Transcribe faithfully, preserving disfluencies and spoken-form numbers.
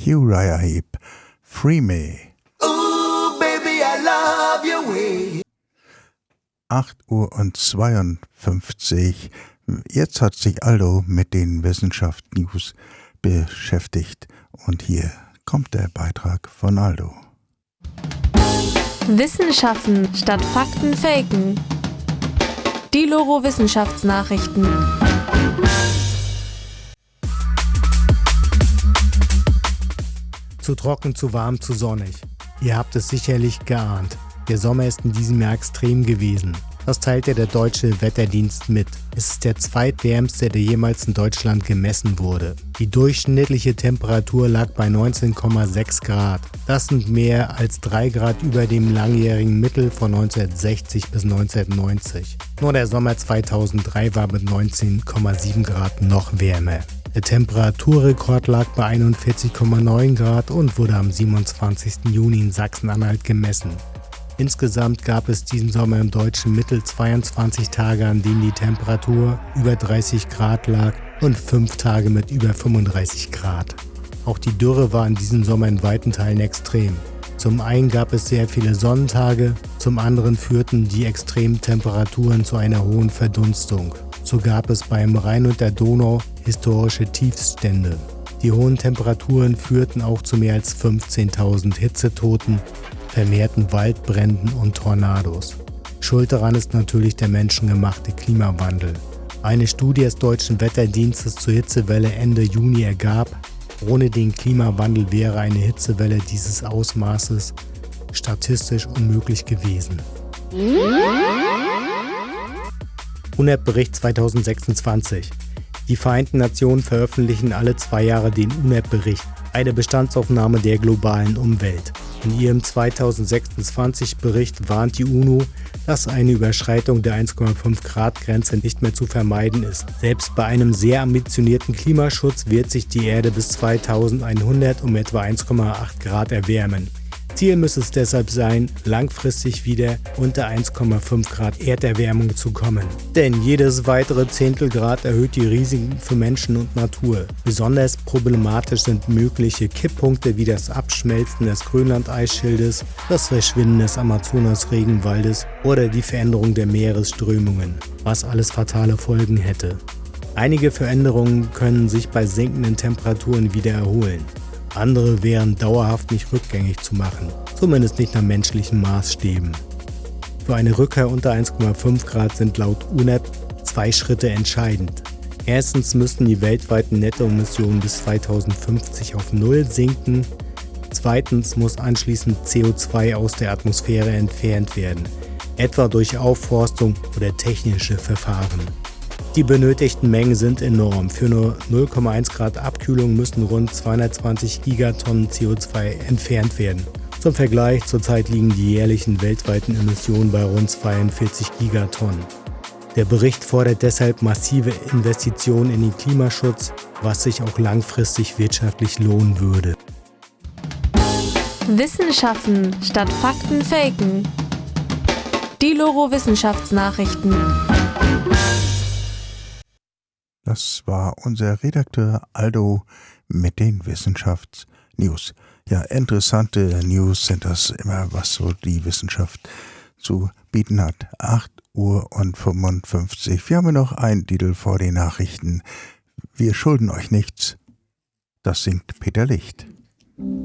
Uriah Heep, Free Me. Ooh, baby, I love your way. acht Uhr und zweiundfünfzig. Jetzt hat sich Aldo mit den Wissenschaftsnews beschäftigt und hier kommt der Beitrag von Aldo. Wissenschaften statt Fakten faken. Die Loro Wissenschaftsnachrichten. Zu trocken, zu warm, zu sonnig. Ihr habt es sicherlich geahnt. Der Sommer ist in diesem Jahr extrem gewesen. Das teilte der Deutsche Wetterdienst mit. Es ist der zweitwärmste, der jemals in Deutschland gemessen wurde. Die durchschnittliche Temperatur lag bei neunzehn Komma sechs Grad. Das sind mehr als drei Grad über dem langjährigen Mittel von neunzehnhundertsechzig bis neunzehnhundertneunzig. Nur der Sommer zweitausenddrei war mit neunzehn Komma sieben Grad noch wärmer. Der Temperaturrekord lag bei einundvierzig Komma neun Grad und wurde am siebenundzwanzigsten Juni in Sachsen-Anhalt gemessen. Insgesamt gab es diesen Sommer im deutschen Mittel zweiundzwanzig Tage, an denen die Temperatur über dreißig Grad lag und fünf Tage mit über fünfunddreißig Grad. Auch die Dürre war in diesem Sommer in weiten Teilen extrem. Zum einen gab es sehr viele Sonnentage, zum anderen führten die extremen Temperaturen zu einer hohen Verdunstung. So gab es beim Rhein und der Donau historische Tiefststände. Die hohen Temperaturen führten auch zu mehr als fünfzehntausend Hitzetoten, vermehrten Waldbränden und Tornados. Schuld daran ist natürlich der menschengemachte Klimawandel. Eine Studie des Deutschen Wetterdienstes zur Hitzewelle Ende Juni ergab, ohne den Klimawandel wäre eine Hitzewelle dieses Ausmaßes statistisch unmöglich gewesen. U N E P-Bericht zweitausendsechsundzwanzig. Die Vereinten Nationen veröffentlichen alle zwei Jahre den U N E P-Bericht, eine Bestandsaufnahme der globalen Umwelt. In ihrem zweitausendsechsundzwanzig-Bericht warnt die UNO, dass eine Überschreitung der eins Komma fünf Grad Grenze nicht mehr zu vermeiden ist. Selbst bei einem sehr ambitionierten Klimaschutz wird sich die Erde bis zweitausendeinhundert um etwa eins Komma acht Grad erwärmen. Ziel müsste es deshalb sein, langfristig wieder unter eins Komma fünf Grad Erderwärmung zu kommen. Denn jedes weitere Zehntelgrad erhöht die Risiken für Menschen und Natur. Besonders problematisch sind mögliche Kipppunkte wie das Abschmelzen des Grönland-Eisschildes, das Verschwinden des Amazonas-Regenwaldes oder die Veränderung der Meeresströmungen, was alles fatale Folgen hätte. Einige Veränderungen können sich bei sinkenden Temperaturen wieder erholen. Andere wären dauerhaft nicht rückgängig zu machen, zumindest nicht nach menschlichen Maßstäben. Für eine Rückkehr unter eins Komma fünf Grad sind laut U N E P zwei Schritte entscheidend. Erstens müssten die weltweiten Nettoemissionen bis zweitausendfünfzig auf Null sinken. Zweitens muss anschließend C O zwei aus der Atmosphäre entfernt werden, etwa durch Aufforstung oder technische Verfahren. Die benötigten Mengen sind enorm. Für nur null Komma eins Grad Abkühlung müssen rund zweihundertzwanzig Gigatonnen C O zwei entfernt werden. Zum Vergleich, zurzeit liegen die jährlichen weltweiten Emissionen bei rund zweiundvierzig Gigatonnen. Der Bericht fordert deshalb massive Investitionen in den Klimaschutz, was sich auch langfristig wirtschaftlich lohnen würde. Wissenschaften statt Fakten faken. Die Loro Wissenschaftsnachrichten. Das war unser Redakteur Aldo mit den Wissenschaftsnews. Ja, interessante News sind das immer, was so die Wissenschaft zu bieten hat. acht Uhr und fünfundfünfzig. Wir haben noch einen Titel vor den Nachrichten. Wir schulden euch nichts. Das singt Peter Licht.